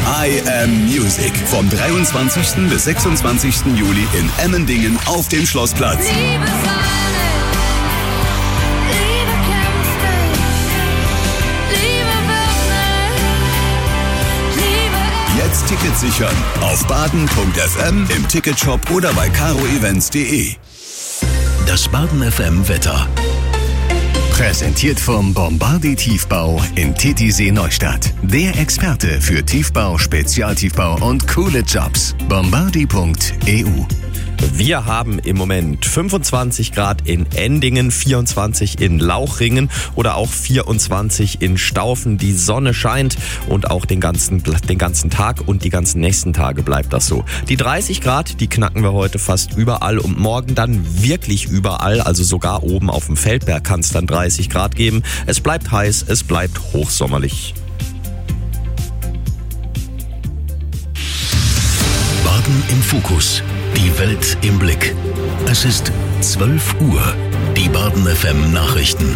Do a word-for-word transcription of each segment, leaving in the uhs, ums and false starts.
I Am Music. Vom dreiundzwanzigsten bis sechsundzwanzigsten Juli in Emmendingen auf dem Schlossplatz. Liebe Sahne, Liebe kämpft nicht, Liebe wird nicht, Liebe... Jetzt Tickets sichern auf baden punkt f m, im Ticketshop oder bei caro events punkt de. Das Baden F M Wetter. Präsentiert vom Bombardier Tiefbau in Titisee Neustadt. Der Experte für Tiefbau, Spezialtiefbau und coole Jobs. bombardier punkt e u. Wir haben im Moment fünfundzwanzig Grad in Endingen, vierundzwanzig in Lauchringen oder auch vierundzwanzig in Staufen. Die Sonne scheint und auch den ganzen, den ganzen Tag und die ganzen nächsten Tage bleibt das so. Die dreißig Grad, die knacken wir heute fast überall und morgen dann wirklich überall, also sogar oben auf dem Feldberg kann es dann dreißig Grad geben. Es bleibt heiß, es bleibt hochsommerlich. Baden im Fokus. Die Welt im Blick. Es ist zwölf Uhr. Die Baden F M Nachrichten.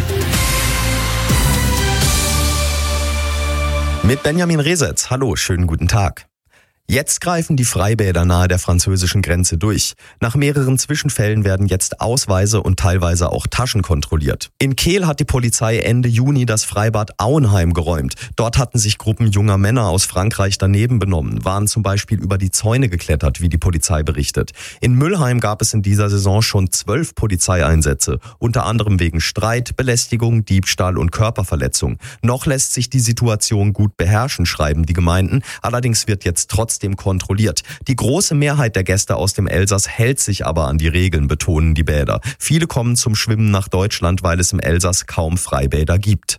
Mit Benjamin Resetz. Hallo, schönen guten Tag. Jetzt greifen die Freibäder nahe der französischen Grenze durch. Nach mehreren Zwischenfällen werden jetzt Ausweise und teilweise auch Taschen kontrolliert. In Kehl hat die Polizei Ende Juni das Freibad Auenheim geräumt. Dort hatten sich Gruppen junger Männer aus Frankreich daneben benommen, waren zum Beispiel über die Zäune geklettert, wie die Polizei berichtet. In Müllheim gab es in dieser Saison schon zwölf Polizeieinsätze, unter anderem wegen Streit, Belästigung, Diebstahl und Körperverletzung. Noch lässt sich die Situation gut beherrschen, schreiben die Gemeinden. Allerdings wird jetzt trotzdem kontrolliert. Die große Mehrheit der Gäste aus dem Elsass hält sich aber an die Regeln, betonen die Bäder. Viele kommen zum Schwimmen nach Deutschland, weil es im Elsass kaum Freibäder gibt.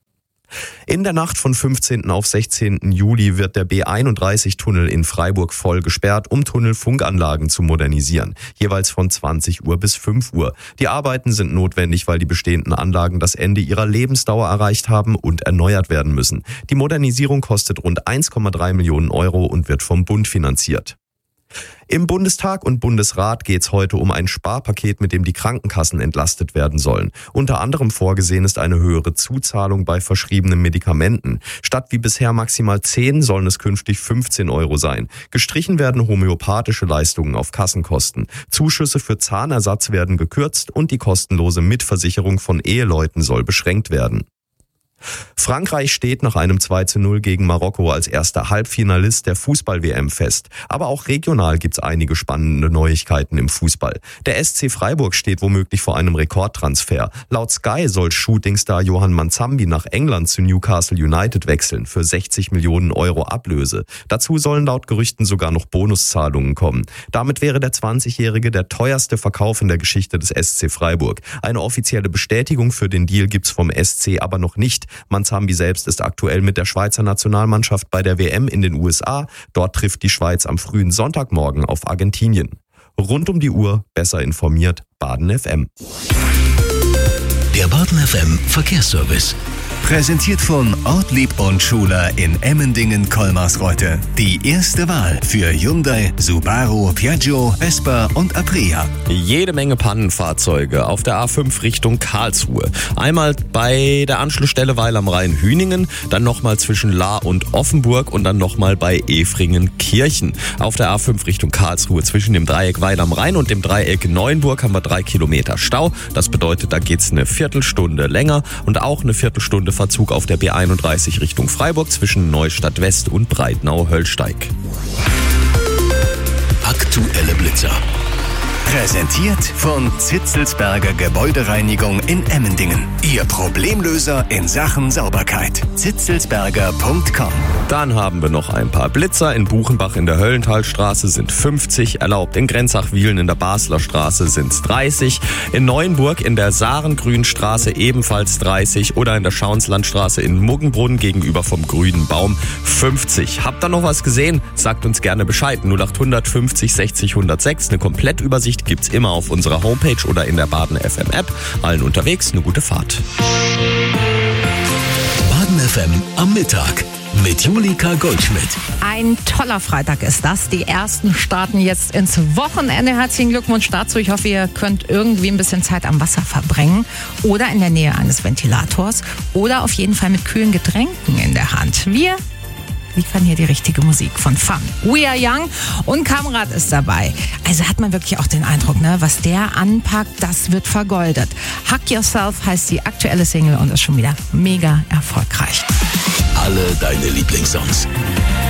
In der Nacht von fünfzehnten auf sechzehnten Juli wird der B einunddreißig-Tunnel in Freiburg voll gesperrt, um Tunnelfunkanlagen zu modernisieren. Jeweils von zwanzig Uhr bis fünf Uhr. Die Arbeiten sind notwendig, weil die bestehenden Anlagen das Ende ihrer Lebensdauer erreicht haben und erneuert werden müssen. Die Modernisierung kostet rund eins Komma drei Millionen Euro und wird vom Bund finanziert. Im Bundestag und Bundesrat geht es heute um ein Sparpaket, mit dem die Krankenkassen entlastet werden sollen. Unter anderem vorgesehen ist eine höhere Zuzahlung bei verschriebenen Medikamenten. Statt wie bisher maximal zehn sollen es künftig fünfzehn Euro sein. Gestrichen werden homöopathische Leistungen auf Kassenkosten. Zuschüsse für Zahnersatz werden gekürzt und die kostenlose Mitversicherung von Eheleuten soll beschränkt werden. Frankreich steht nach einem zwei zu null gegen Marokko als erster Halbfinalist der Fußball-W M fest. Aber auch regional gibt's einige spannende Neuigkeiten im Fußball. Der S C Freiburg steht womöglich vor einem Rekordtransfer. Laut Sky soll Shootingstar Johan Manzambi nach England zu Newcastle United wechseln für sechzig Millionen Euro Ablöse. Dazu sollen laut Gerüchten sogar noch Bonuszahlungen kommen. Damit wäre der zwanzigjährige der teuerste Verkauf in der Geschichte des S C Freiburg. Eine offizielle Bestätigung für den Deal gibt's vom S C aber noch nicht. Manzambi selbst ist aktuell mit der Schweizer Nationalmannschaft bei der W M in den U S A. Dort trifft die Schweiz am frühen Sonntagmorgen auf Argentinien. Rund um die Uhr, besser informiert, Baden F M. Der Baden F M Verkehrsservice. Präsentiert von Ortlieb und Schuler in Emmendingen-Kolmarsreuth. Die erste Wahl für Hyundai, Subaru, Piaggio, Vespa und Aprilia. Jede Menge Pannenfahrzeuge auf der A fünf Richtung Karlsruhe. Einmal bei der Anschlussstelle Weil am Rhein Hüningen, dann nochmal zwischen Lahr und Offenburg und dann nochmal bei Efringen-Kirchen. Auf der A fünf Richtung Karlsruhe zwischen dem Dreieck Weil am Rhein und dem Dreieck Neuenburg haben wir drei Kilometer Stau. Das bedeutet, da geht's eine Viertelstunde länger und auch eine Viertelstunde Verzug auf der B einunddreißig Richtung Freiburg zwischen Neustadt West und Breitnau-Höllsteig. Aktuelle Blitzer. Präsentiert von Zitzelsberger Gebäudereinigung in Emmendingen. Ihr Problemlöser in Sachen Sauberkeit. zitzelsberger punkt com. Dann haben wir noch ein paar Blitzer. In Buchenbach in der Höllentalstraße sind fünfzig erlaubt. In Grenzach-Wielen in der Basler Straße sind es dreißig. In Neuenburg in der Sarengrünstraße ebenfalls dreißig. Oder in der Schauenslandstraße in Muggenbrunn gegenüber vom Grünen Baum fünfzig. Habt ihr noch was gesehen? Sagt uns gerne Bescheid. null acht hundert fünfzig sechzig hundertsechs. Eine Komplettübersicht gibt's immer auf unserer Homepage oder in der Baden F M App. Allen unterwegs eine gute Fahrt. Baden F M am Mittag mit Julika Goldschmidt. Ein toller Freitag ist das. Die ersten starten jetzt ins Wochenende. Herzlichen Glückwunsch dazu. Ich hoffe, ihr könnt irgendwie ein bisschen Zeit am Wasser verbringen oder in der Nähe eines Ventilators oder auf jeden Fall mit kühlen Getränken in der Hand. Wir liefern hier die richtige Musik von Fun. We Are Young und Kamrat ist dabei. Also hat man wirklich auch den Eindruck, ne, was der anpackt, das wird vergoldet. Hug Yourself heißt die aktuelle Single und ist schon wieder mega erfolgreich. Alle deine Lieblingssongs.